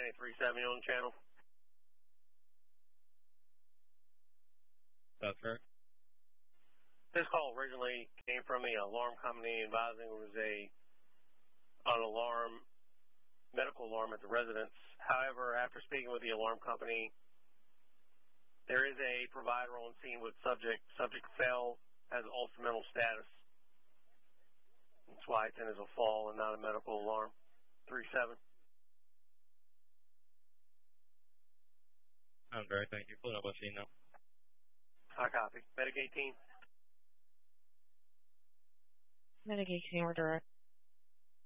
937, you on the channel? That's correct. This call originally came from the alarm company advising there was an alarm, medical alarm at the residence. However, after speaking with the alarm company, there is a provider on scene with subject fell, has ulcer mental status. That's why it's in as a fall and not a medical alarm. 37. I'm great, thank you. Pull it up, let you know. High copy. Medic 18. Medic 18, we're direct.